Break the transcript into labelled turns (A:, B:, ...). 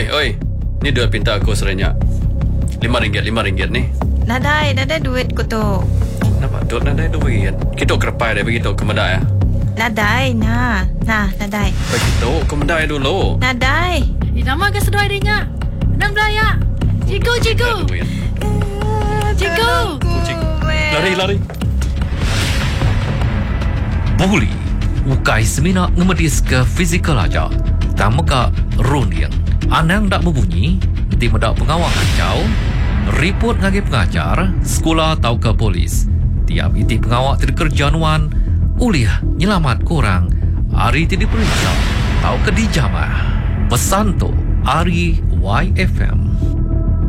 A: Oi. Ni duit pinta aku serenyak. RM5 ni.
B: Nadai duit ko tu.
A: Nampak tu nadai duit. Kita kerepai dia begitu ke medai ya.
B: Nadai, nadai.
A: Begitu ke medai dulu.
B: Nadai.
C: Nama ke sedoi dia. Nang belaya. Cikgu.
A: Duit.
C: Cikgu.
A: Kucing. Lari.
D: Boleh. Ukai semina ngemedis ke fizikal aja. Tamu ka runing. Anang dak berbunyi, nanti mendak pengawal kacau, report ngagi pengajar, sekolah atau ke polis. Tiap iti pengawal terkerja nuan, ulih nyelamat korang, hari ti diperiksa, atau ke dijamah. Pesan tu, Ari YFM.